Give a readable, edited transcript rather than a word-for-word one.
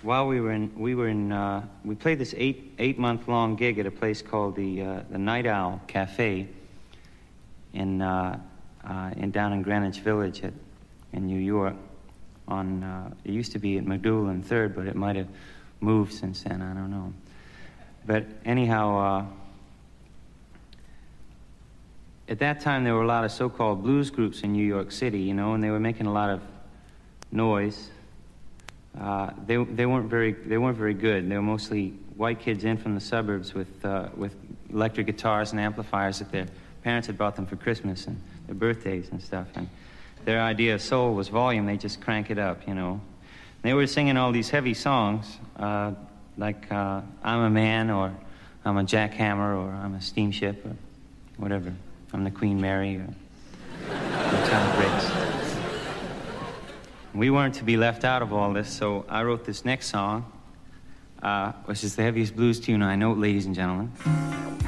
while we played this eight-month-long gig at a place called the Night Owl Cafe down in Greenwich Village in New York. It used to be at MacDougal and 3rd, but it might have moved since then. I don't know. But anyhow, at that time there were a lot of so-called blues groups in New York City, you know, and they were making a lot of noise. They weren't very good. They were mostly white kids in from the suburbs with electric guitars and amplifiers that their parents had bought them for Christmas and their birthdays and stuff. And their idea of soul was volume. They just crank it up, you know. They were singing all these heavy songs, like I'm a Man, or I'm a jackhammer, or I'm a steamship, or whatever. I'm the Queen Mary, or Tom Briggs. We weren't to be left out of all this, so I wrote this next song, which is the heaviest blues tune I know, ladies and gentlemen.